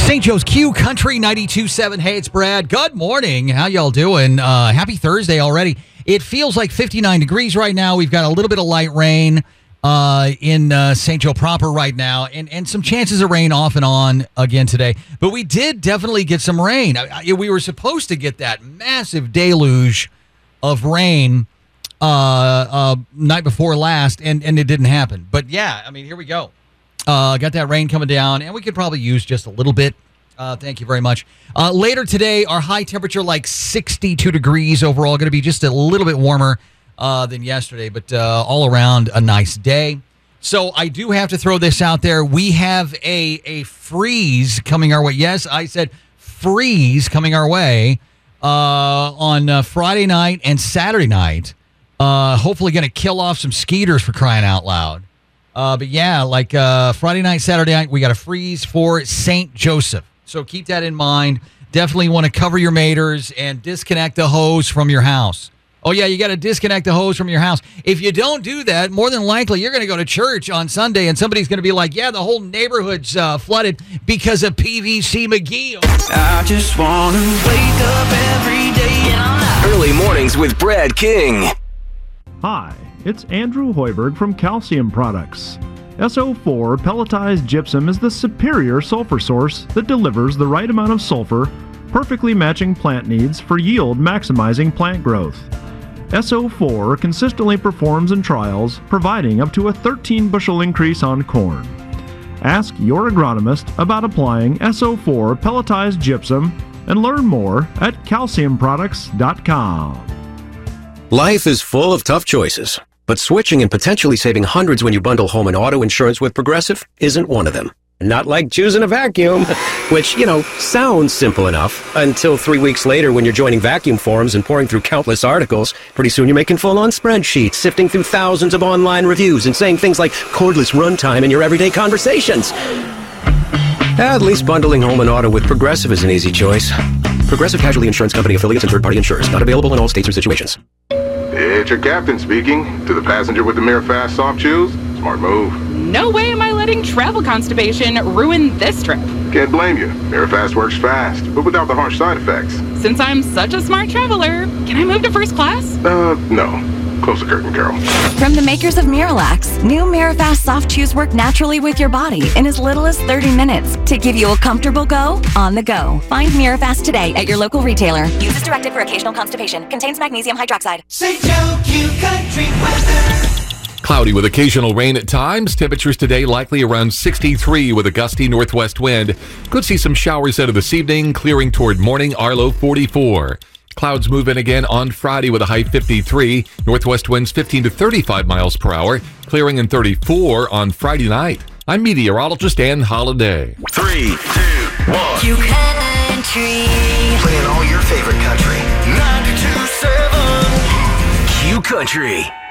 St. Joe's Q Country 92.7. Hey, it's Brad. Good morning. How y'all doing? Happy Thursday already. It feels like 59 degrees right now. We've got a little bit of light rain in St. Joe proper right now, and some chances of rain off and on again today. But we did definitely get some rain. We were supposed to get that massive deluge of rain night before last, and it didn't happen. But yeah, I mean, here we go. Got that rain coming down, and we could probably use just a little bit. Thank you very much. Later today, our high temperature, like 62 degrees overall, going to be just a little bit warmer than yesterday, but all around a nice day. So I do have to throw this out there. We have a freeze coming our way. Yes, I said freeze coming our way on Friday night and Saturday night. Hopefully going to kill off some skeeters, for crying out loud. But yeah, like Friday night, Saturday night, we got a freeze for St. Joseph. So keep that in mind. Definitely want to cover your maters and disconnect the hose from your house. Oh, yeah, you got to disconnect the hose from your house. If you don't do that, more than likely you're going to go to church on Sunday and somebody's going to be like, yeah, the whole neighborhood's flooded because of PVC McGee. I just want to wake up every day. Early mornings with Brad King. Hi, it's Andrew Hoiberg from Calcium Products. SO4 pelletized gypsum is the superior sulfur source that delivers the right amount of sulfur, perfectly matching plant needs for yield maximizing plant growth. SO4 consistently performs in trials, providing up to a 13 bushel increase on corn. Ask your agronomist about applying SO4 pelletized gypsum and learn more at calciumproducts.com. Life is full of tough choices, but switching and potentially saving hundreds when you bundle home and auto insurance with Progressive isn't one of them. Not like choosing a vacuum, which, sounds simple enough until 3 weeks later when you're joining vacuum forums and pouring through countless articles. Pretty soon you're making full-on spreadsheets, sifting through thousands of online reviews and saying things like cordless runtime in your everyday conversations. At least bundling home and auto with Progressive is an easy choice. Progressive Casualty Insurance Company affiliates and third-party insurers. Not available in all states or situations. It's your captain speaking. To the passenger with the Mirror Fast soft chews, smart move. No way am I letting travel constipation ruin this trip. Can't blame you. Mirror Fast works fast, but without the harsh side effects. Since I'm such a smart traveler, can I move to first class? No. Close the curtain, girl. From the makers of Miralax, new Mirafast soft chews work naturally with your body in as little as 30 minutes to give you a comfortable go on the go. Find Mirafast today at your local retailer. Use as directed for occasional constipation. Contains magnesium hydroxide. St. Joe Q Country weather. Cloudy with occasional rain at times. Temperatures today likely around 63 with a gusty northwest wind. Could see some showers out of this evening, clearing toward morning, our low 44. Clouds move in again on Friday with a high 53. Northwest winds 15 to 35 miles per hour, clearing in 34 on Friday night. I'm meteorologist Ann Holiday. 3, 2, 1. Q Country. Playing all your favorite country. 92.7 Q Country.